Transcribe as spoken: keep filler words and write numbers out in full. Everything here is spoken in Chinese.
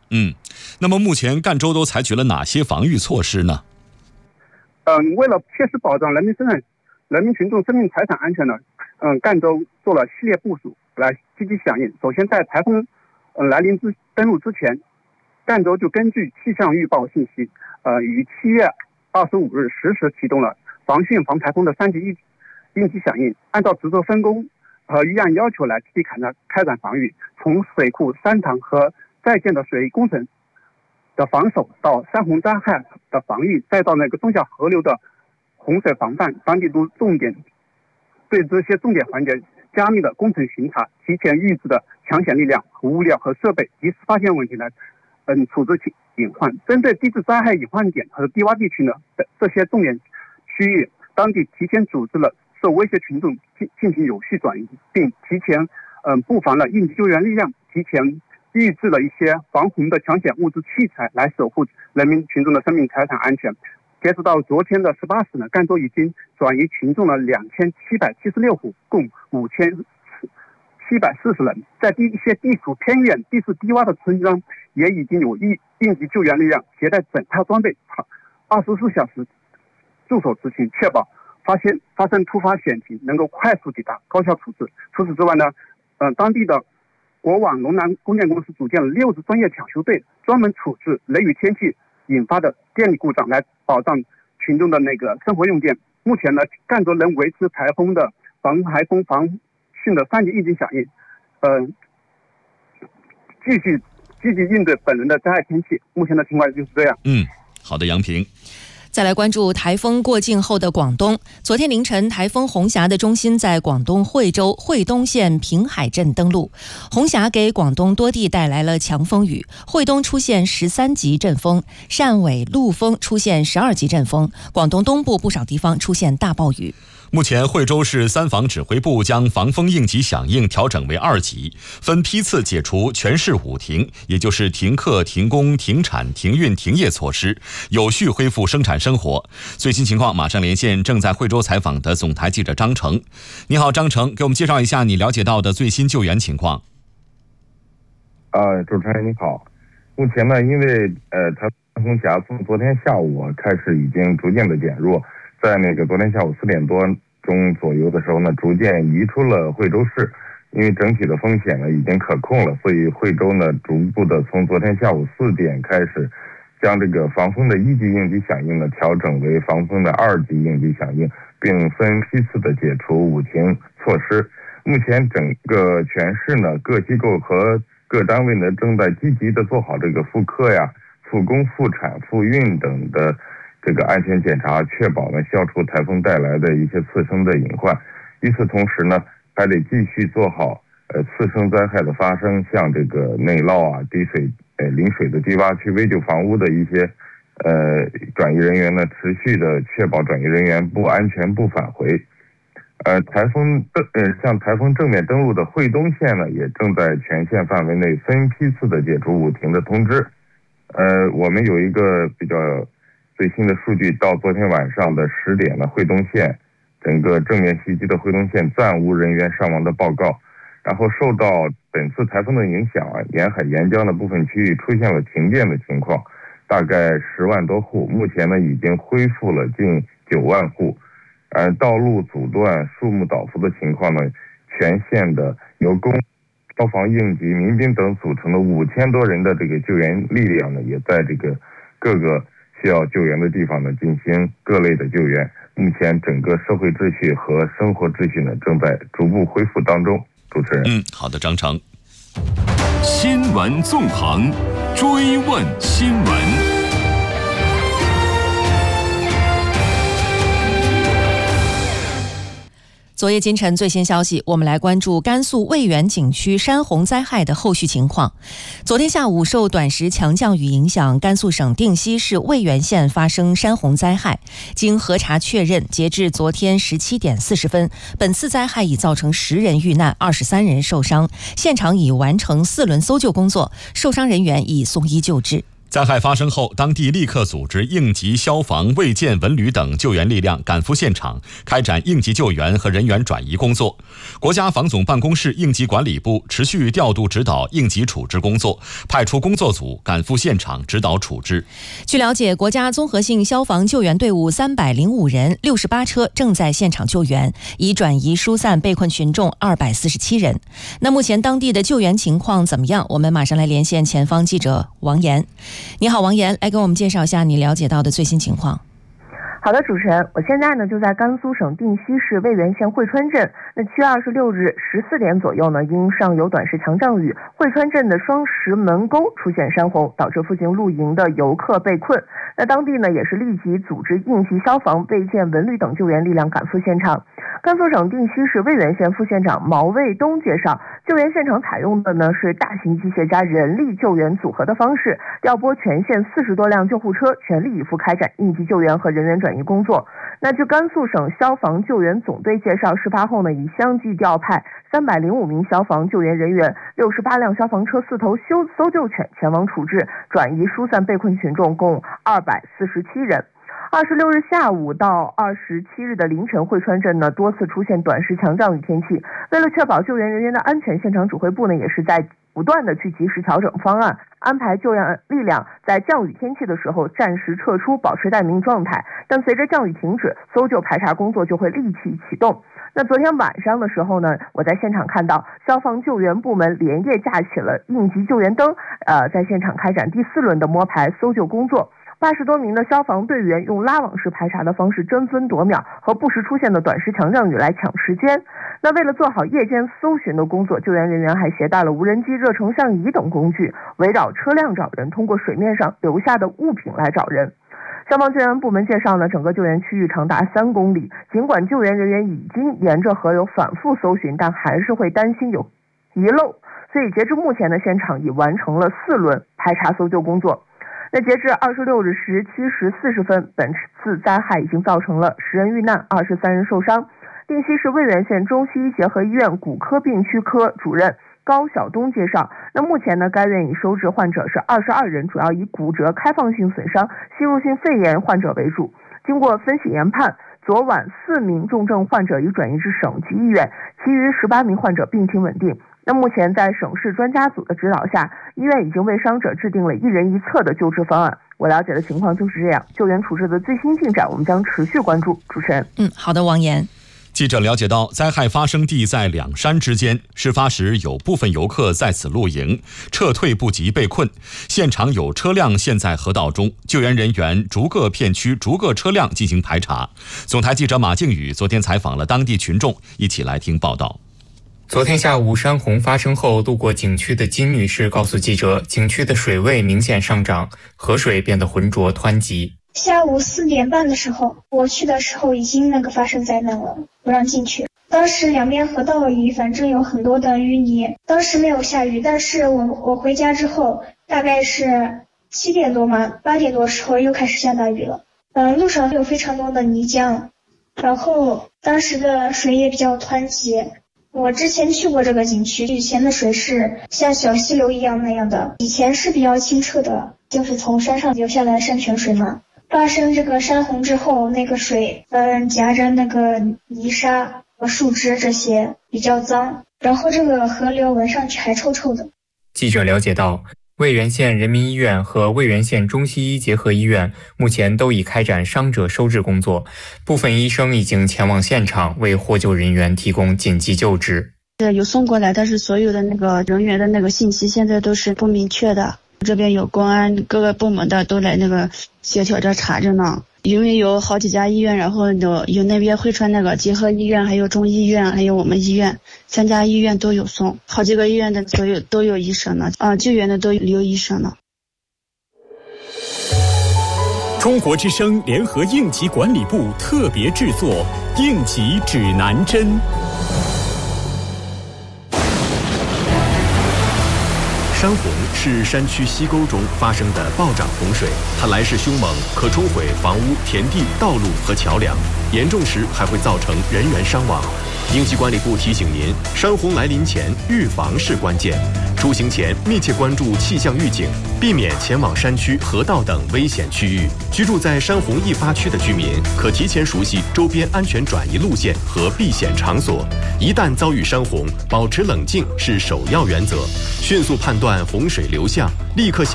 嗯，那么目前赣州都采取了哪些防御措施呢？ 嗯，为了切实保障人民生产、人民群众生命财产安全呢，嗯，赣州做了系列部署来积极响应。首先，在台风嗯来临之登陆之前，赣州就根据气象预报信息，呃，于七月二十五日十时启动了防汛防台风的三级应应急响应，按照职责分工和预案要求来积极开展开展防御，从水库、山塘和在建的水利工程的防守，到山洪灾害的防御，再到那个中小河流的洪水防范，当地都重点对这些重点环节加密的工程巡查，提前预置的抢险力量、物料和设备，及时发现问题来嗯处置隐患。针对地质灾害隐患点和低洼地区呢，这些重点区域，当地提前组织了受威胁群众进进行有序转移，并提前嗯布防了应急救援力量，提前预置了一些防洪的抢险物资器材，来守护人民群众的生命财产安全。截止到昨天的十八时呢，赣州已经转移群众了两千七百七十六户，共五千七百四十人。在一些地处偏远、地势低洼的村庄，也已经有应应急救援力量携带整套装备，二十四小时驻守执勤，确保发现发生突发险情能够快速抵达、高效处置。除此之外呢，呃，当地的国网龙南供电公司组建了六支专业抢修队，专门处置雷雨天气引发的电力故障，来保障群众的那个生活用电。目前呢，赣州仍维持台风的防台风防汛的三级应急响应，呃，继续积极应对本轮的灾害天气。目前的情况就是这样。 嗯，好的，杨平。 再来关注台风过境后的广东。昨天凌晨，台风红霞的中心在广东惠州惠东县平海镇登陆。红霞给广东多地带来了强风雨，惠东出现十三级阵风，汕尾、陆丰出现十二级阵风，广东东部不少地方出现大暴雨。 目前，惠州市三防指挥部将防风应急响应调整为二级，分批次解除全市五停，也就是停课、停工、停产、停运、停业措施，有序恢复生产生活。最新情况，马上连线正在惠州采访的总台记者张成。你好，张成，给我们介绍一下你了解到的最新救援情况。 呃，主持人你好。目前呢，因为呃，台风红霞从昨天下午开始已经逐渐的减弱。在那个昨天下午四点多钟左右的时候呢，逐渐移出了惠州市，因为整体的风险呢已经可控了，所以惠州呢逐步的从昨天下午四点开始，将这个防风的一级应急响应呢调整为防风的二级应急响应，并分批次的解除五停措施。目前整个全市呢，各机构和各单位呢正在积极的做好这个复课呀、复工、复产、复运等的这个安全检查，确保呢消除台风带来的一些次生的隐患。与此同时呢，还得继续做好呃次生灾害的发生，像这个内涝啊、滴水、呃临水的低洼区危旧房屋的一些呃转移人员呢，持续的确保转移人员不安全不返回。呃，台风呃像台风正面登陆的惠东县呢，也正在全县范围内分批次的解除五停的通知。呃，我们有一个比较最新的数据，到昨天晚上的十点呢，惠东县整个正面袭击的惠东县暂无人员伤亡的报告。然后受到本次台风的影响啊，沿海沿江的部分区域出现了停电的情况，大概十万多户，目前呢已经恢复了近九万户。呃，道路阻断、树木倒伏的情况呢，全县的由公消防、应急、民兵等组成的五千多人的这个救援力量呢，也在这个各个需要救援的地方呢进行各类的救援。目前整个社会秩序和生活秩序呢正在逐步恢复当中。主持人， 嗯，好的，张成。 新闻纵横，追问新闻。 昨夜今晨最新消息，我们来关注甘肃渭源景区山洪灾害的后续情况。昨天下午，受短时强降雨影响，甘肃省定西市渭源县发生山洪灾害。经核查确认，截至昨天十七点四十分，本次灾害已造成十人遇难，二十三人受伤。现场已完成四轮搜救工作，受伤人员已送医救治。 灾害发生后，当地立刻组织应急消防、卫健文旅等救援力量赶赴现场，开展应急救援和人员转移工作。国家防总办公室应急管理部持续调度指导应急处置工作，派出工作组赶赴现场指导处置。 据了解，国家综合性消防救援队伍三百零五人，六十八车正在现场救援，已转移疏散被困群众二百四十七人。那目前当地的救援情况怎么样？我们马上来连线前方记者王岩。你好，王岩，来给我们介绍一下你了解到的最新情况。 好的，主持人，我现在呢就在甘肃省定西市渭源县汇川镇。那七月二十六日十四点左右呢，因上游短时强降雨，汇川镇的双石门沟出现山洪，导致附近露营的游客被困。那当地呢也是立即组织应急消防、卫健文旅等救援力量赶赴现场。甘肃省定西市渭源县副县长毛卫东介绍，救援现场采用的呢是大型机械加人力救援组合的方式，调拨全县四十多辆救护车，全力以赴开展应急救援和人员转移工作。那据甘肃省消防救援总队介绍，事发后呢，已相继调派三百零五名消防救援人员、六十八辆消防车、四头搜搜救犬前往处置、转移疏散被困群众，共二百四十七人。二十六日下午到二十七日的凌晨，汇川镇呢多次出现短时强降雨天气。为了确保救援人员的安全，现场指挥部呢也是在不断的去及时调整方案，安排救援力量在降雨天气的时候暂时撤出，保持待命状态。但随着降雨停止，搜救排查工作就会立即启动。那昨天晚上的时候呢，我在现场看到消防救援部门连夜架起了应急救援灯，呃，在现场开展第四轮的摸排搜救工作。八十多名的消防队员用拉网式排查的方式争分夺秒和不时出现的短时强降雨来抢时间。那为了做好夜间搜寻的工作，救援人员还携带了无人机、热成像仪等工具，围绕车辆找人，通过水面上留下的物品来找人。消防救援部门介绍呢，整个救援区域长达三公里，尽管救援人员已经沿着河流反复搜寻，但还是会担心有遗漏，所以截至目前的现场已完成了四轮排查搜救工作。那截至二十六日十七时四十分，本次灾害已经造成了十人遇难，二十三人受伤。定西市渭源县中西医结合医院骨科病区科主任高晓东介绍，那目前呢，该院已收治患者是二十二人，主要以骨折开放性损伤、吸入性肺炎患者为主。经过分析研判，昨晚四名重症患者已转移至省级医院，其余十八名患者病情稳定。那目前在省市专家组的指导下，医院已经为伤者制定了一人一策的救治方案。我了解的情况就是这样，救援处置的最新进展，我们将持续关注。主持人， 嗯，好的，王岩。 记者了解到，灾害发生地在两山之间，事发时有部分游客在此露营，撤退不及被困，现场有车辆陷在河道中，救援人员逐个片区、逐个车辆进行排查。总台记者马靖宇昨天采访了当地群众，一起来听报道。 昨天下午山洪发生后，路过景区的金女士告诉记者，景区的水位明显上涨，河水变得浑浊湍急。 下午四点半的时候，我去的时候已经那个发生灾难了，不让进去。当时两边河道里反正有很多的淤泥，当时没有下雨，但是我我回家之后大概是七点多嘛，八点多时候又开始下大雨了。嗯，路上有非常多的泥浆，然后当时的水也比较湍急。我之前去过这个景区，以前的水是像小溪流一样那样的，以前是比较清澈的，就是从山上流下来的山泉水嘛。发生这个山洪之后，那个水嗯夹着那个泥沙和树枝这些比较脏，然后这个河流闻上去还臭臭的。 记者了解到，渭源县人民医院和渭源县中西医结合医院目前都已开展伤者收治工作，部分医生已经前往现场为获救人员提供紧急救治。 有送过来，但是所有的那个人员的那个信息现在都是不明确的。这边有公安各个部门的都来那个协调着查着呢，因为有好几家医院，然后有有那边汇川那个结合医院，还有中医院，还有我们医院，三家医院都有送，好几个医院的所有都有医生呢，啊，救援的都有医生呢。 中国之声联合应急管理部特别制作《应急指南针》。山洪是山区溪沟中发生的暴涨洪水，它来势凶猛，可冲毁房屋、田地、道路和桥梁，严重时还会造成人员伤亡。应急管理部提醒您，山洪来临前，预防是关键。 出行前密切关注气象预警，避免前往山区、河道等危险区域。居住在山洪易发区的居民可提前熟悉周边安全转移路线和避险场所。一旦遭遇山洪，保持冷静是首要原则，迅速判断洪水流向，立刻向